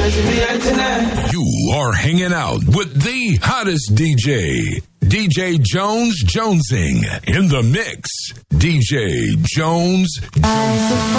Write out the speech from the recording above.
You are hanging out with the hottest DJ, DJ Jones Jonesing in the mix. DJ Jones Jonesing.